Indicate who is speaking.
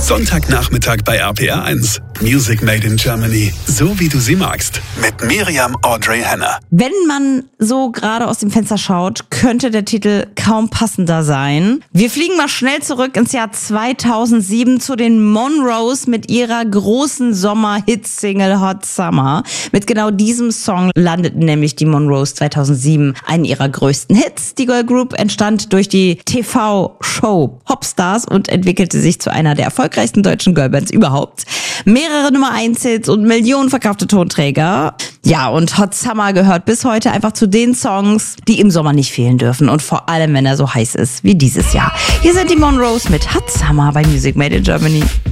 Speaker 1: Sonntagnachmittag bei RPR 1. Music Made in Germany. So wie du sie magst. Mit Miriam Audrey Henner.
Speaker 2: Wenn man so gerade aus dem Fenster schaut, könnte der Titel kaum passender sein. Wir fliegen mal schnell zurück ins Jahr 2007 zu den Monroes mit ihrer großen Sommer-Hit-Single Hot Summer. Mit genau diesem Song landeten nämlich die Monroes 2007 einen ihrer größten Hits. Die Girl Group entstand durch die TV-Show Popstars und entwickelte sich zu einer der erfolgreichsten deutschen Girlbands überhaupt. Mehrere Nummer-1-Hits und Millionen verkaufte Tonträger. Ja, und Hot Summer gehört bis heute einfach zu den Songs, die im Sommer nicht fehlen dürfen. Und vor allem, wenn er so heiß ist wie dieses Jahr. Hier sind die Monroes mit Hot Summer bei Music Made in Germany.